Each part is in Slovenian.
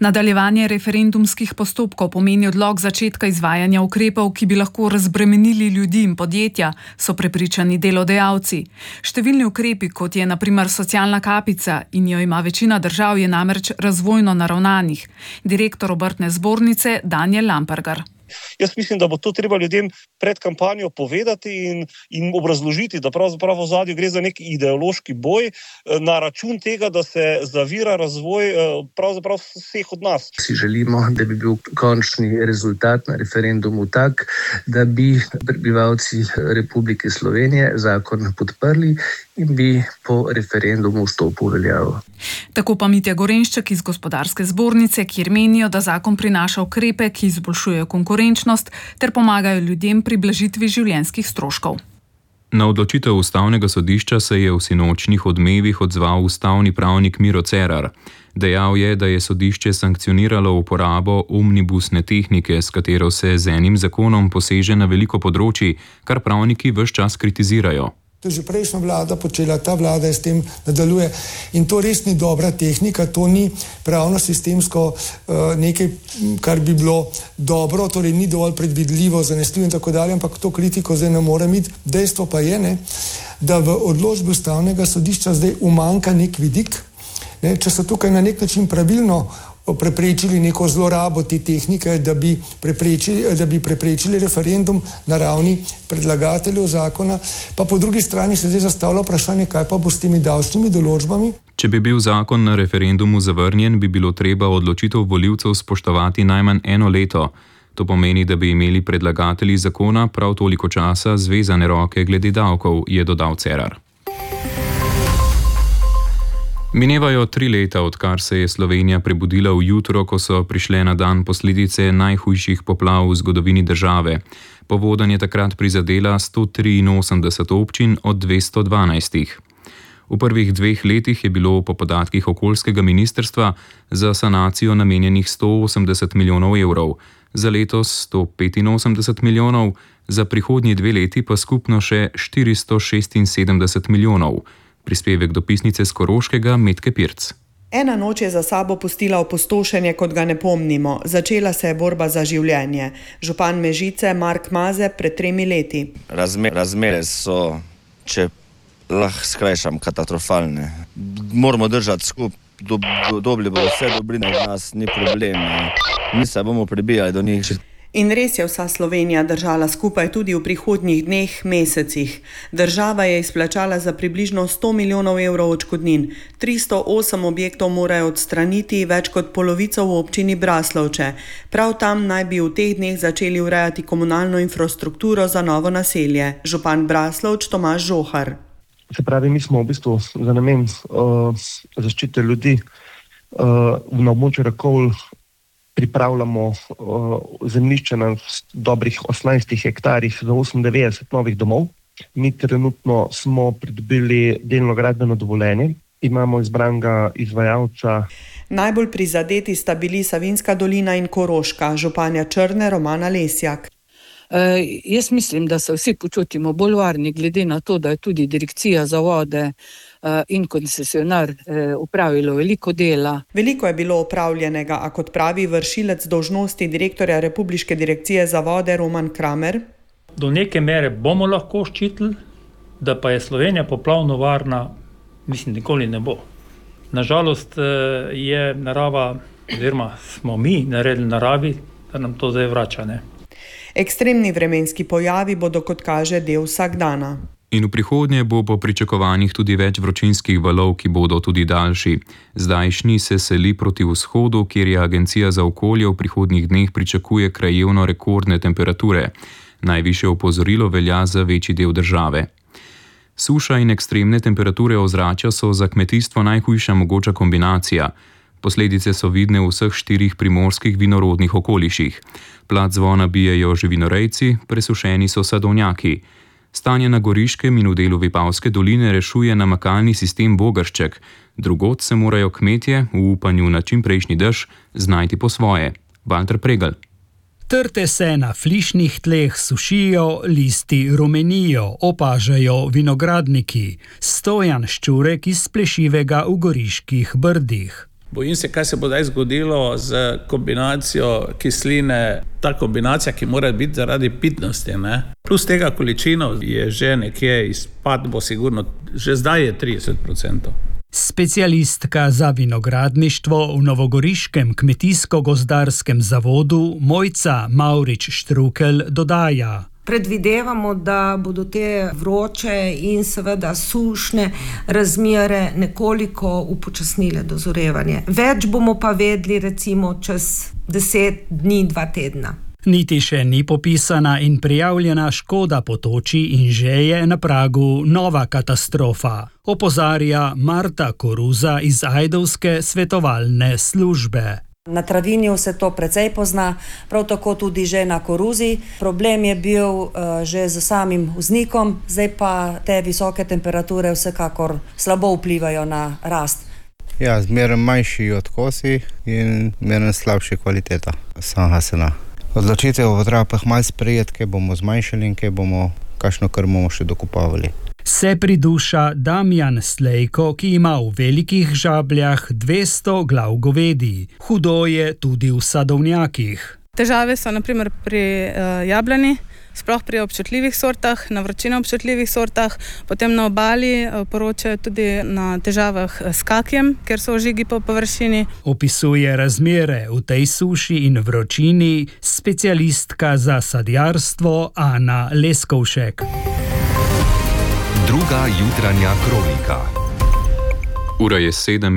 Nadaljevanje referendumskih postopkov pomeni odlog začetka izvajanja ukrepov, ki bi lahko razbremenili ljudi in podjetja, so prepričani delodajalci. Številni ukrepi, kot je na primer socialna kapica in jo ima večina držav, je namreč razvojno naravnanih. Direktor obrtne zbornice Daniel Lampergar. Jaz mislim, da bo to treba ljudem pred kampanjo povedati in obrazložiti, da pravzaprav v ozadju gre za nek ideološki boj na račun tega, da se zavira razvoj pravzaprav vseh od nas. Si želimo, da bi bil končni rezultat na referendumu tak, da bi prebivalci Republike Slovenije zakon podprli in bi po referendumu vstopil v veljavo. Tako pa Mitja Gorenšček iz gospodarske zbornice, kjer menijo, da zakon prinaša ukrepe, ki izboljšujejo konkurenčnost ter pomagajo ljudem pri blažitvi življenjskih stroškov. Na odločitev Ustavnega sodišča se je v sinočnjih odmevih odzval ustavni pravnik Miro Cerar. Dejal je, da je sodišče sankcioniralo uporabo omnibusne tehnike, s katero se z enim zakonom poseže na veliko področij, kar pravniki ves čas kritizirajo. To je že prejšnja vlada počela, ta vlada je s tem nadaljuje in to res ni dobra tehnika, to ni pravno sistemsko nekaj, kar bi bilo dobro, torej ni dovolj predvidljivo, zanesljivo in tako dalje, ampak to kritiko zdaj ne more imeti. Dejstvo pa je, da v odločbi Ustavnega sodišča zdaj umanjka nek vidik, če so tukaj na nek način pravilno preprečili neko zlorabo te tehnike, da bi preprečili referendum na ravni predlagateljev zakona, pa po drugi strani se zdaj zastavlja vprašanje, kaj pa bo s temi davčnimi določbami. Če bi bil zakon na referendumu zavrnjen, bi bilo treba odločitev volivcev spoštovati najmanj 1 leto. To pomeni, da bi imeli predlagatelji zakona prav toliko časa zvezane roke glede davkov, je dodal Cerar. Minevajo 3 leta, odkar se je Slovenija prebudila v jutro, ko so prišle na dan posledice najhujših poplav v zgodovini države. Povodenj je takrat prizadela 183 občin od 212. V prvih 2 letih je bilo po podatkih okoljskega ministrstva za sanacijo namenjenih 180 milijonov evrov, za letos 185 milijonov, za prihodnji 2 leti pa skupno še 476 milijonov. Prispevek dopisnice z Koroškega Metke Pirc. Ena noč je za sabo pustila opustošenje, kot ga ne pomnimo. Začela se je borba za življenje. Župan Mežice Mark Maze pred 3 leti. Razmere so, če lahko skrajšam, katastrofalne. Moramo držati skupaj, dobili bodo vse dobrine v nas, ni problem. Mi se bomo prebijali do njih. In res je vsa Slovenija držala skupaj tudi v prihodnjih dneh, mesecih. Država je izplačala za približno 100 milijonov evrov odškodnin. 308 objektov morajo odstraniti, več kot polovico v občini Braslovče. Prav tam naj bi v teh dneh začeli urejati komunalno infrastrukturo za novo naselje. Župan Braslovč Tomaž Žohar. Se pravi, mi smo v bistvu za namen zaščite ljudi na območju Rakovl pripravljamo zemljišče na dobrih 18 hektarjih za 98 novih domov. Mi trenutno smo pridobili delno gradbeno dovoljenje, imamo izbranega izvajalca. Najbolj prizadeti sta bili Savinjska dolina in Koroška, županja Črne Romana Lesjak. Jaz mislim, da se vsi počutimo bolj varni, glede na to, da je tudi Direkcija za vode in koncesionar upravilo veliko dela. Veliko je bilo opravljenega, a kot pravi vršilec dolžnosti direktorja Republiške direkcije za vode Roman Kramer. Do neke mere bomo lahko ščitili, da pa je Slovenija poplavno varna, mislim, nikoli ne bo. Nažalost je narava, oziroma smo mi naredili naravi, da nam to zdaj vrača, ne. Ekstremni vremenski pojavi bodo, kot kaže, del vsakdana. In v prihodnje bo po pričakovanjih tudi več vročinskih valov, ki bodo tudi daljši. Zdajšnji se seli proti vzhodu, kjer je Agencija za okolje v prihodnjih dneh pričakuje krajevno rekordne temperature. Najvišje opozorilo velja za večji del države. Suša in ekstremne temperature ozračja so za kmetijstvo najhujša mogoča kombinacija. Posledice so vidne v vseh 4 primorskih vinorodnih okoliših. Plat zvona bijejo živinorejci, presušeni so sadovnjaki. Stanje na Goriškem in v delu Vipavske doline rešuje namakalni sistem Vogršček. Drugod se morajo kmetje v upanju na čimprejšnji dež znajti po svoje. Valter Pregl. Trte se na flišnih tleh sušijo, listi rumenijo, opažajo vinogradniki. Stojan Ščurek iz Plešivega v Goriških Brdih. Bojim se, kaj se bo zdaj zgodilo z kombinacijo kisline, ta kombinacija, ki mora biti zaradi pitnosti, ne? Plus tega količino je že nekje izpad, bo sigurno, že zdaj je 30%. Specialistka za vinogradništvo v Novogoriškem kmetijsko-gozdarskem zavodu Mojca Mavrič-Štrukelj dodaja. Predvidevamo, da bodo te vroče in seveda sušne razmere nekoliko upočasnile dozorevanje. Več bomo pa vedeli recimo čez 10 dni, 2 tedna. Niti še ni popisana in prijavljena škoda po toči in že je na pragu nova katastrofa, opozarja Marta Koruza iz Ajdovske svetovalne službe. Na Travinju se to precej pozna, prav tako tudi že na Koruzi. Problem je bil že z samim vznikom, zdaj pa te visoke temperature vsekakor slabo vplivajo na rast. Ja, zmeraj manjši odkosi in zmeraj slabša kvaliteta samega sena. Odločitev bo treba pa malo sprejeti, kaj bomo zmanjšali in kaj bomo kakšno krmo še dokupavali. Se priduša Damjan Slejko, ki ima v Velikih Žabljah 200 glav govedi. Hudo je tudi v sadovnjakih. Težave so naprimer pri jablani, sploh pri občutljivih sortah, na vročino občutljivih sortah, potem na obali poročajo tudi na težavah s kakijem, ker so ožigi po površini. Opisuje razmere v tej suši in vročini specialistka za sadjarstvo Ana Leskovšek. Druga jutranja kronika. Ura je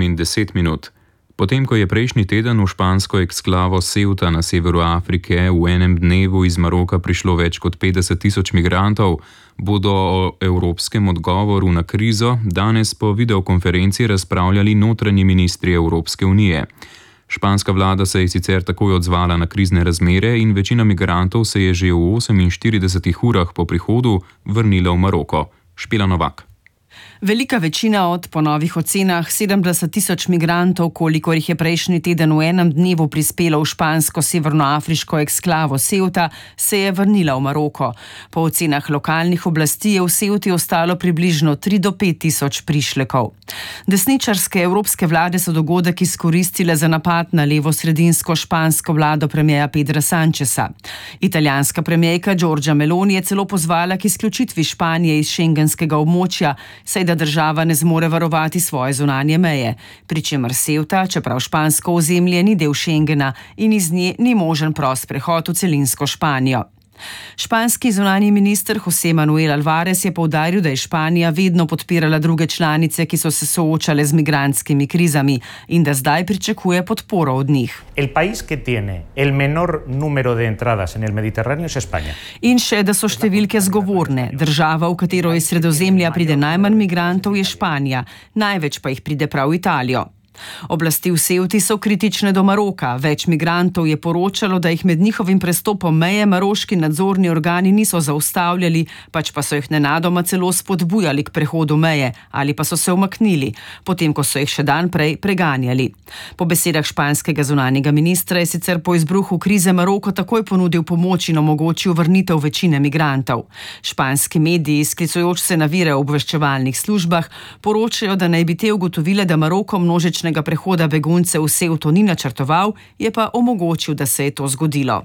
7:10. Potem, ko je prejšnji teden v špansko eksklavo Ceuta na severu Afrike v enem dnevu iz Maroka prišlo več kot 50 tisoč migrantov, bodo o evropskem odgovoru na krizo danes po videokonferenci razpravljali notranji ministri Evropske unije. Španska vlada se je sicer takoj odzvala na krizne razmere in večina migrantov se je že v 48 urah po prihodu vrnila v Maroko. Špela Novak. Velika večina od po novih ocenah 70 tisoč migrantov, kolikor jih je prejšnji teden v enem dnevu prispelo v špansko severnoafriško eksklavo Ceuta, se je vrnila v Maroko. Po ocenah lokalnih oblasti je v Ceuti ostalo približno 3 do 5 tisoč prišlekov. Desničarske evropske vlade so dogodek izkoristile za napad na levo-sredinsko špansko vlado premierja Pedra Sancheza. Italijanska premierka Giorgia Meloni je celo pozvala k izključitvi Španije iz šengenskega območja, saj da država ne zmore varovati svoje zunanje meje, pri čemer Ceuta, čeprav špansko ozemlje ni del Schengena in iz nje ni možen prost prehod v celinsko Španijo. Španski zunanji minister José Manuel Álvarez je poudaril, da je Španija vedno podpirala druge članice, ki so se soočale z migrantskimi krizami in da zdaj pričakuje podporo od njih. El país que tiene el menor número de entradas en el Mediterráneo es España. In še, da so številke zgovorne. Država, v katero iz Sredozemlja pride najmanj migrantov, je Španija, največ pa jih pride prav v Italijo. Oblasti v Ceuti so kritične do Maroka. Več migrantov je poročalo, da jih med njihovim prestopom meje maroški nadzorni organi niso zaustavljali, pač pa so jih nenadoma celo spodbujali k prehodu meje ali pa so se umaknili, potem ko so jih še dan prej preganjali. Po besedah španskega zunanjega ministra je sicer po izbruhu krize Maroko takoj ponudil pomoč in omogočil vrnitev večine migrantov. Španski mediji, sklicujoč se na vire v obveščevalnih službah, poročajo, da naj bi te ugotovile, da Maroko množične prehoda beguncev v Ceuto ni načrtoval, je pa omogočil, da se je to zgodilo.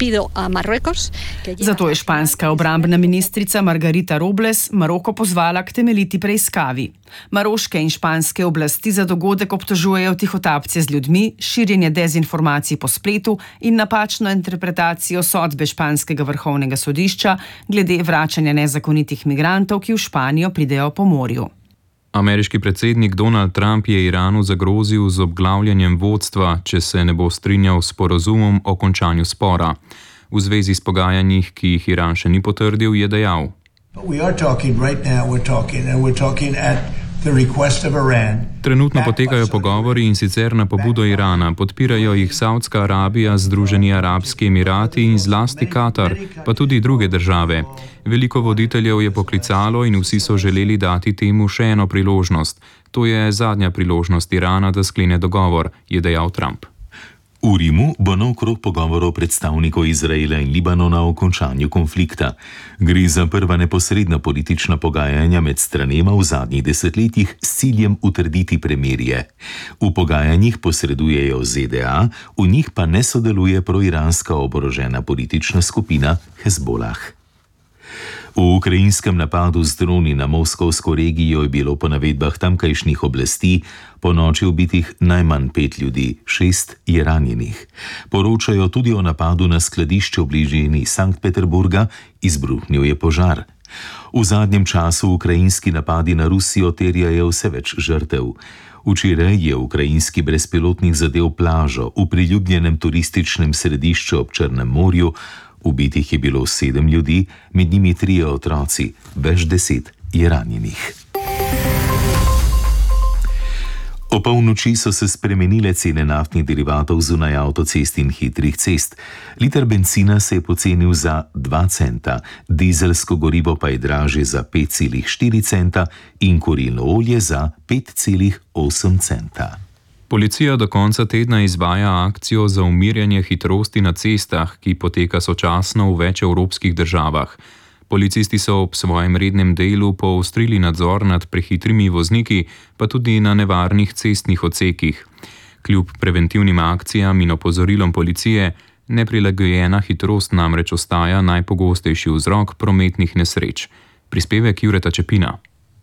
Zato je španska obrambna ministrica Margarita Robles Maroko pozvala k temeljiti preiskavi. Maroške in španske oblasti za dogodek obtožujejo tihotapce z ljudmi, širjenje dezinformacij po spletu in napačno interpretacijo sodbe španskega vrhovnega sodišča glede vračanja nezakonitih migrantov, ki v Španijo pridejo po morju. Ameriški predsednik Donald Trump je Iranu zagrozil z obglavljanjem vodstva, če se ne bo strinjal s sporazumom o končanju spora. V zvezi s pogajanjih, ki jih Iran še ni potrdil, je dejal: Trenutno potekajo pogovori in sicer na pobudo Irana. Podpirajo jih Saudska Arabija, Združeni arabski emirati in zlasti Katar, pa tudi druge države. Veliko voditeljev je poklicalo in vsi so želeli dati temu še eno priložnost. To je zadnja priložnost Irana, da sklene dogovor, je dejal Trump. V Rimu bo nov krog pogovorov predstavnikov Izraela in Libanona o končanju konflikta. Gre za prva neposredna politična pogajanja med stranema v zadnjih desetletjih s ciljem utrditi premirje. V pogajanjih posredujejo ZDA, v njih pa ne sodeluje proiranska oborožena politična skupina Hezbollah. V ukrajinskem napadu z droni na moskovsko regijo je bilo po navedbah tamkajšnjih oblasti po noči ubitih najmanj 5 ljudi, 6 je ranjenih. Poročajo tudi o napadu na skladišče v bližini Sankt Peterburga, izbruhnil je požar. V zadnjem času ukrajinski napadi na Rusijo terjajo vse več žrtev. Včeraj je ukrajinski brezpilotnik zadel plažo v priljubljenem turističnem središču ob Črnem morju. Ubitih je bilo 7 ljudi, med njimi 3 otroci, več 10 je ranjenih. O polnoči so se spremenile cene naftnih derivatov zunaj avtocest in hitrih cest. Liter bencina se je pocenil za 2 centa, dizelsko gorivo pa je dražje za 5,4 centa in kurilno olje za 5,8 centa. Policija do konca tedna izvaja akcijo za umirjanje hitrosti na cestah, ki poteka sočasno v več evropskih državah. Policisti so ob svojem rednem delu poostrili nadzor nad prehitrimi vozniki, pa tudi na nevarnih cestnih odsekih. Kljub preventivnim akcijam in opozorilom policije, neprilagojena hitrost namreč ostaja najpogostejši vzrok prometnih nesreč. Prispevek Jureta Čepina.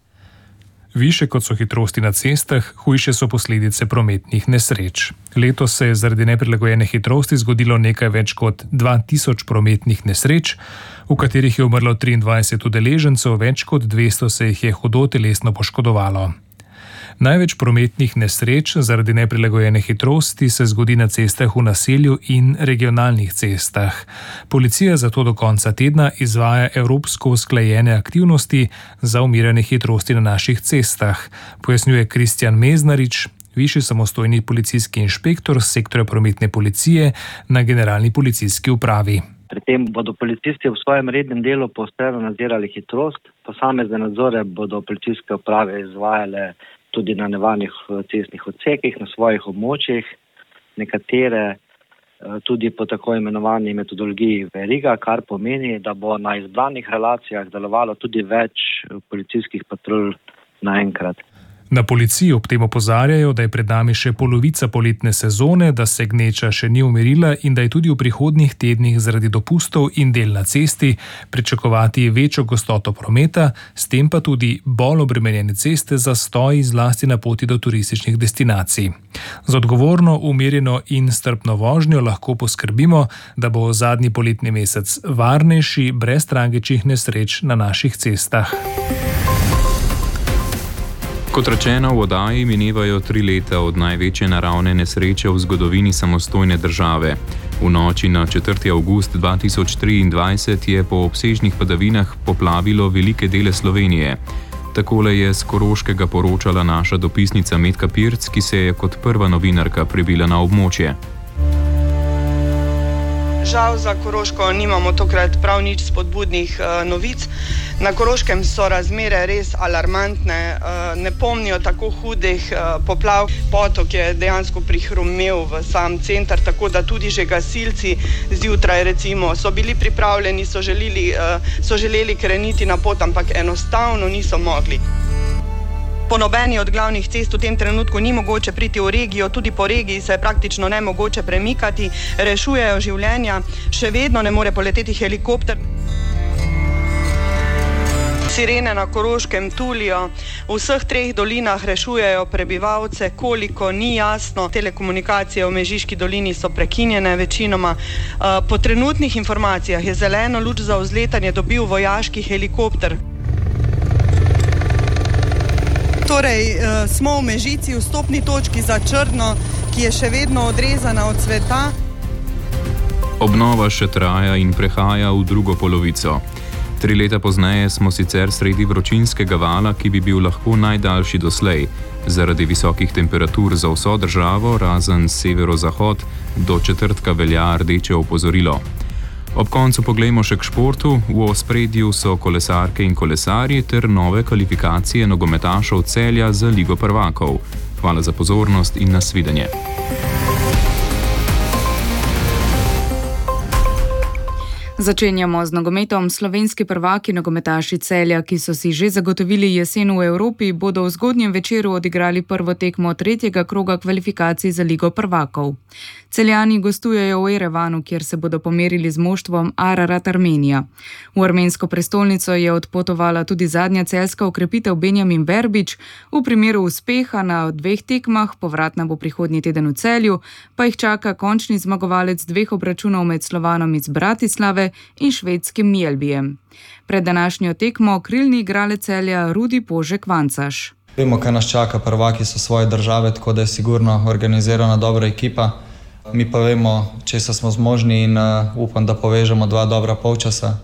Više kot so hitrosti na cestah, hujše so posledice prometnih nesreč. Letos se je zaradi neprilagojene hitrosti zgodilo nekaj več kot 2000 prometnih nesreč, v katerih je umrlo 23 udeležencev, več kot 200 se jih je hudo telesno poškodovalo. Največ prometnih nesreč zaradi neprilagojene hitrosti se zgodi na cestah v naselju in regionalnih cestah. Policija zato do konca tedna izvaja evropsko usklajene aktivnosti za umirjanje hitrosti na naših cestah, pojasnjuje Kristjan Meznarič, višji samostojni policijski inšpektor sektorja prometne policije na Generalni policijski upravi. Pri tem bodo policisti v svojem rednem delu poostreno nadzirali hitrost, posamezne nadzore bodo policijske uprave izvajale tudi na nevarnih cestnih odsekih, na svojih območjih, nekatere tudi po tako imenovani metodologiji veriga, kar pomeni, da bo na izbranih relacijah delovalo tudi več policijskih patrulj naenkrat. Na policiji ob tem opozarjajo, da je pred nami še polovica poletne sezone, da se gneča še ni umirila in da je tudi v prihodnjih tednih zaradi dopustov in del na cesti pričakovati večjo gostoto prometa, s tem pa tudi bolj obremenjene ceste za stoji zlasti na poti do turističnih destinacij. Z odgovorno, umirjeno in strpno vožnjo lahko poskrbimo, da bo zadnji poletni mesec varnejši, brez tragičnih nesreč na naših cestah. Kot rečeno, v oddaji minevajo 3 leta od največje naravne nesreče v zgodovini samostojne države. V noči na 4. avgust 2023 je po obsežnih padavinah poplavilo velike dele Slovenije. Takole je z Koroškega poročala naša dopisnica Metka Pirc, ki se je kot prva novinarka prebila na območje. Žal za Koroško nimamo tokrat prav nič spodbudnih novic. Na Koroškem so razmere res alarmantne, ne pomnijo tako hudih poplav. Potok je dejansko prihrumel v sam center, tako da tudi že gasilci zjutraj recimo so bili pripravljeni, so želeli kreniti na pot, ampak enostavno niso mogli. Po nobeni od glavnih cest v tem trenutku ni mogoče priti v regijo, tudi po regiji se je praktično nemogoče premikati, rešujejo življenja, še vedno ne more poleteti helikopter. Sirene na Koroškem tulijo, v vseh 3 dolinah rešujejo prebivalce, koliko ni jasno. Telekomunikacije v Mežiški dolini so prekinjene večinoma. Po trenutnih informacijah je zeleno luč za vzletanje dobil vojaški helikopter. Torej, smo v Mežici, v vstopni točki za Črno, ki je še vedno odrezana od sveta. Obnova še traja in prehaja v drugo polovico. 3 leta pozneje smo sicer sredi vročinskega vala, ki bi bil lahko najdaljši doslej. Zaradi visokih temperatur za vso državo, razen severozahod, do četrtka velja rdeče opozorilo. Ob koncu poglejmo še k športu. V ospredju so kolesarke in kolesarji ter nove kvalifikacije nogometašev Celja za Ligo prvakov. Hvala za pozornost in nasvidenje. Začenjamo z nogometom. Slovenski prvaki nogometaši Celja, ki so si že zagotovili jesen v Evropi, bodo v zgodnjem večeru odigrali prvo tekmo tretjega kroga kvalifikacij za Ligo prvakov. Celjani gostujejo v Erevanu, kjer se bodo pomerili z moštvom Ararat Armenija. V armensko prestolnico je odpotovala tudi zadnja celjska okrepitev Benjamin Verbič. V primeru uspeha na 2 tekmah, povratna bo prihodnji teden v Celju, pa jih čaka končni zmagovalec 2 obračunov med Slovanom iz Bratislave in švedskim Mjelbijem. Pred današnjo tekmo krilni igralec Celja Rudi Požek-Vancaš. Vemo, kaj nas čaka, prvaki so svoje države, tako da je sigurno organizirana dobra ekipa. Mi pa vemo, česa smo zmožni in upam, da povežemo 2 dobra polčasa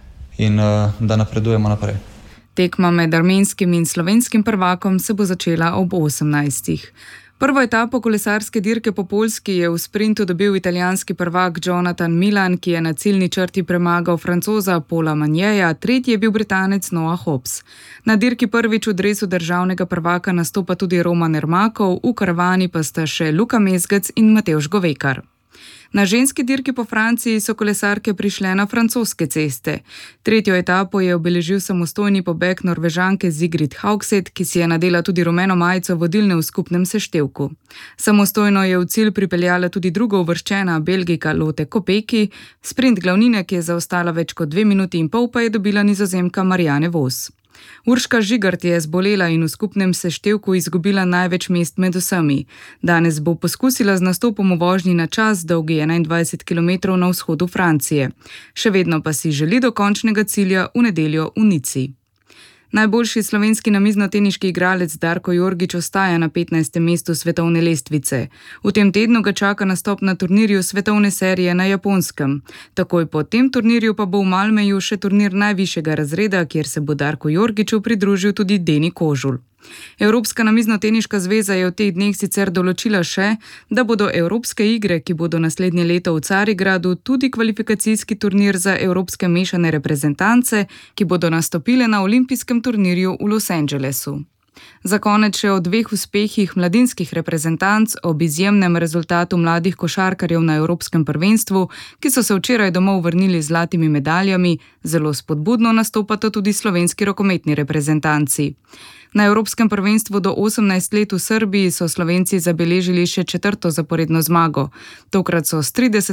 in da napredujemo naprej. Tekma med armenskim in slovenskim prvakom se bo začela ob 18. Prvo etapo kolesarske dirke po Poljski je v sprintu dobil italijanski prvak Jonathan Milan, ki je na ciljni črti premagal Francoza Paula Magneja, tretji je bil Britanec Noah Hobbs. Na dirki prvič v dresu državnega prvaka nastopa tudi Roman Ermakov, v karavani pa sta še Luka Mezgec in Matevž Govekar. Na ženski dirki po Franciji so kolesarke prišle na francoske ceste. Tretjo etapo je obeležil samostojni pobeg Norvežanke Sigrid Haugset, ki si je nadela tudi rumeno majico vodilne v skupnem seštevku. Samostojno je v cilj pripeljala tudi drugo uvrščena Belgijka Lotte Kopecky, sprint glavnine, ki je zaostala več kot 2 minuti in pol, pa je dobila Nizozemka Marianne Vos. Urška Žigart je zbolela in v skupnem seštevku izgubila največ mest med vsemi. Danes bo poskusila z nastopom v vožnji na čas, dolgi 21 km na vzhodu Francije. Še vedno pa si želi do končnega cilja v nedeljo v Nici. Najboljši slovenski namiznoteniški igralec Darko Jorgič ostaja na 15. mestu svetovne lestvice. V tem tednu ga čaka nastop na turnirju svetovne serije na Japonskem. Takoj po tem turnirju pa bo v Malmeju še turnir najvišjega razreda, kjer se bo Darku Jorgiču pridružil tudi Deni Kožul. Evropska namiznoteniška zveza je v teh dneh sicer določila še, da bodo Evropske igre, ki bodo naslednje leto v Carigradu, tudi kvalifikacijski turnir za evropske mešane reprezentance, ki bodo nastopile na olimpijskem turnirju v Los Angelesu. Za konec še o 2 uspehih mladinskih reprezentanc ob izjemnem rezultatu mladih košarkarjev na Evropskem prvenstvu, ki so se včeraj domov vrnili z zlatimi medaljami, zelo spodbudno nastopata tudi slovenski rokometni reprezentanci. Na Evropskem prvenstvu do 18 let v Srbiji so Slovenci zabeležili še 4. zaporedno zmago. Tokrat so s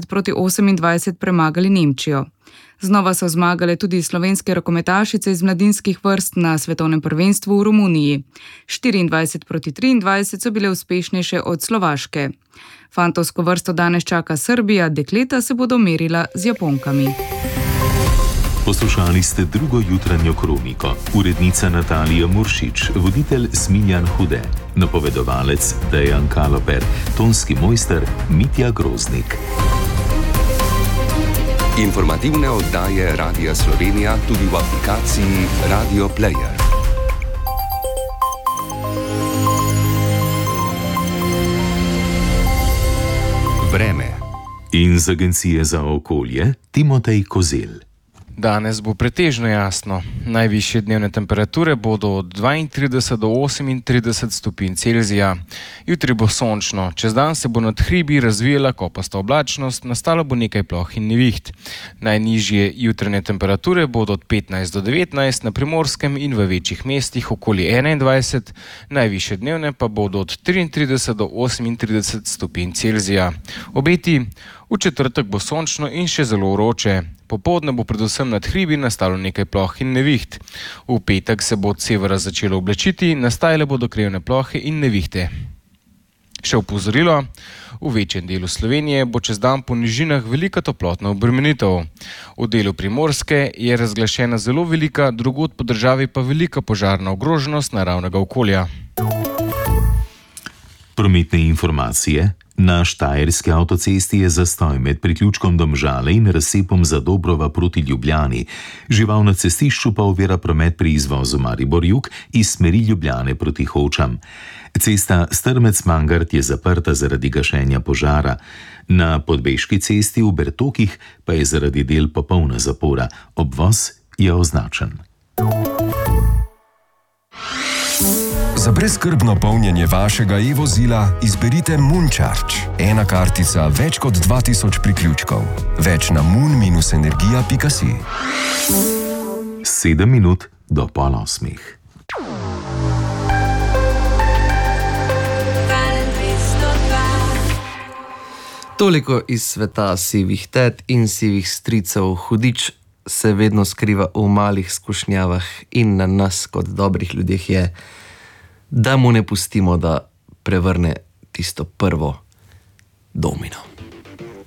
30-28 premagali Nemčijo. Znova so zmagale tudi slovenske rokometašice iz mladinskih vrst na svetovnem prvenstvu v Romuniji. 24-23 so bile uspešnejše od Slovaške. Fantovsko vrsto danes čaka Srbija, dekleta se bodo merila z Japonkami. Poslušali ste drugo jutranjo kroniko. Urednica Natalija Muršič, voditelj Smiljan Hude, napovedovalec Dejan Kaloper, tonski mojster Mitja Groznik. Informativne oddaje Radia Slovenija tudi v aplikaciji Radio Player. Vreme. In z Agencije za okolje Timotej Kozel. Danes bo pretežno jasno. Najvišje dnevne temperature bodo od 32 do 38 stopinj Celzija. Jutri bo sončno, čez dan se bo nad hribi razvijala kopasta oblačnost, nastalo bo nekaj ploh in neviht. Najnižje jutranje temperature bodo od 15 do 19 na Primorskem in v večjih mestih okoli 21, najvišje dnevne pa bodo od 33 do 38 stopinj Celzija. Obeti: v četrtek bo sončno in še zelo vroče. Popoldne bo predvsem nad hribi nastalo nekaj ploh in neviht. V petek se bo od severa začelo oblačiti, nastajale bodo krivne plohe in nevihte. Še opozorilo: v večjem delu Slovenije bo čez dan po nižinah velika toplotna obremenitev. V delu Primorske je razglašena zelo velika, drugod po državi pa velika požarna ogroženost naravnega okolja. Prometne informacije. Na Štajerski avtocesti je zastoj med priključkom Domžale in razcepom Zadobrova proti Ljubljani. Žival na cestišču pa ovira promet pri izvozu Maribor-Jug iz smeri Ljubljane proti Hočam. Cesta Strmec-Mangart je zaprta zaradi gašenja požara. Na Podbeški cesti v Bertokih pa je zaradi del popolna zapora. Obvoz je označen. Za brezskrbno polnjenje vašega e-vozila izberite Mooncharge. Ena kartica, več kot 2000 priključkov. Več na moon-energija.si. 7 minut do 7:30. Toliko iz sveta sivih tet in sivih stricev. Hudič se vedno skriva v malih skušnjavah in na nas kot dobrih ljudeh je, da mu ne pustimo, da prevrne tisto prvo domino.